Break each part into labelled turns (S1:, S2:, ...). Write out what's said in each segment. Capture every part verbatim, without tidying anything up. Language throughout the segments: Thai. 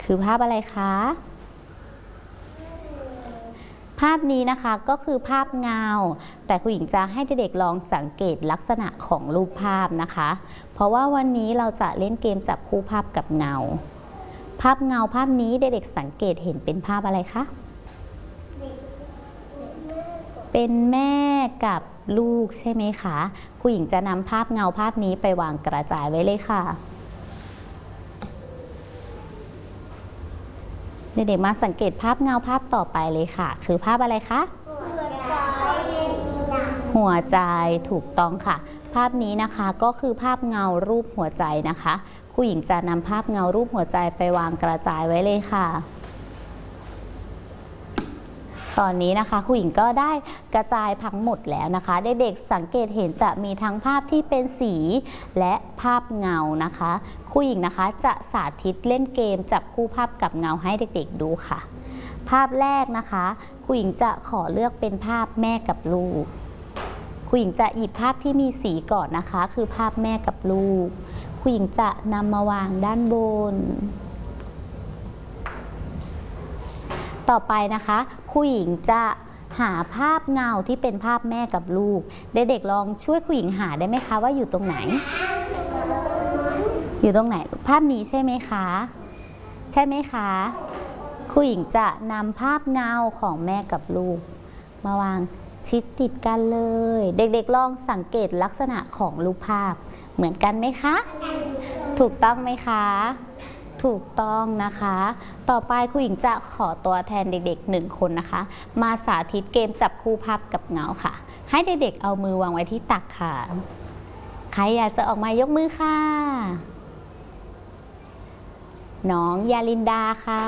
S1: คือภาพอะไรคะภาพนี้นะคะก็คือภาพเงาแต่ครูหญิงจะให้เด็กๆลองสังเกตลักษณะของรูปภาพนะคะเพราะว่าวันนี้เราจะเล่นเกมจับคู่ภาพกับเงาภาพเงาภาพนี้เด็กๆสังเกตเห็นเป็นภาพอะไรคะเป็นแม่กับลูกใช่ไหมคะครูหญิงจะนำภาพเงาภาพนี้ไปวางกระจายไว้เลยค่ะเด็กๆมาสังเกตภาพเงาภาพต่อไปเลยค่ะคือภาพอะไรคะหัวใจถูกต้องค่ะภาพนี้นะคะก็คือภาพเงารูปหัวใจนะคะครูหญิงจะนำภาพเงารูปหัวใจไปวางกระจายไว้เลยค่ะตอนนี้นะคะครูหญิงก็ได้กระจายทั้งหมดแล้วนะคะเด็กๆสังเกตเห็นจะมีทั้งภาพที่เป็นสีและภาพเงานะคะครูหญิงนะคะจะสาธิตเล่นเกมจับคู่ภาพกับเงาให้เด็กๆดูค่ะภาพแรกนะคะครูหญิงจะขอเลือกเป็นภาพแม่กับลูกครูหญิงจะหยิบภาพที่มีสีก่อนนะคะคือภาพแม่กับลูกครูหญิงจะนำมาวางด้านบนต่อไปนะคะครูหญิงจะหาภาพเงาที่เป็นภาพแม่กับลูกเด็กๆลองช่วยครูหญิงหาได้ไหมคะว่าอยู่ตรงไหนอยู่ตรงไหนภาพนี้ใช่ไหมคะใช่ไหมคะครูหญิงจะนำภาพเงาของแม่กับลูกมาวางชิดติดกันเลยเด็กๆลองสังเกตลักษณะของรูปภาพเหมือนกันไหมคะถูกต้องไหมคะถูกต้องนะคะต่อไปครูหญิงจะขอตัวแทนเด็กๆหนึ่งคนนะคะมาสาธิตเกมจับคู่ภาพกับเงาค่ะให้เด็กๆเอามือวางไว้ที่ตักค่ะใครอยากจะออกมายกมือค่ะน้องยาลินดาค่ะ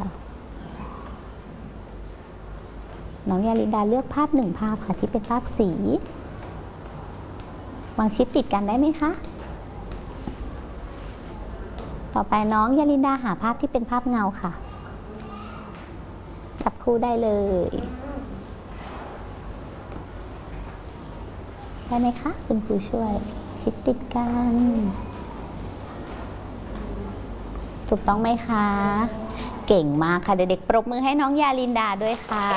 S1: น้องยาลินดาเลือกภาพหนึ่งภาพค่ะที่เป็นภาพสีวางชิดติดกันได้ไหมคะต่อไปน้องยาลินดาหาภาพที่เป็นภาพเงาค่ะจับคู่ได้เลยได้ไหมคะคุณครูช่วยชิดติดกันถูกต้องไหมคะเก่งมากค่ะเด็กๆปรบมือให้น้องยาลินดาด้วยค่ะ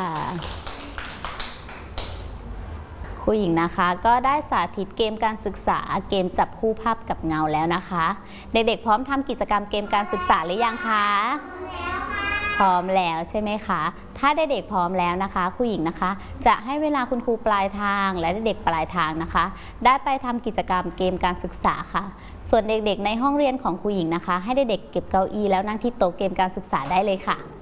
S1: ครูหญิงนะคะก็ได้สาธิตเกมการศึกษาเกมจับคู่ภาพกับเงาแล้วนะคะเด็กๆพร้อมทำกิจกรรมเกมการศึกษาหรือยังคะพร้อมแล้วใช่ไหมคะถ้าเด็กๆพร้อมแล้วนะคะครูหญิงนะคะจะให้เวลาคุณครูปลายทางและเด็กๆปลายทางนะคะได้ไปทำกิจกรรมเกมการศึกษาค่ะส่วนเด็กๆในห้องเรียนของครูหญิงนะคะให้เด็กๆเก็บเก้าอี้แล้วนั่งที่โต๊ะเกมการศึกษาได้เลยค่ะ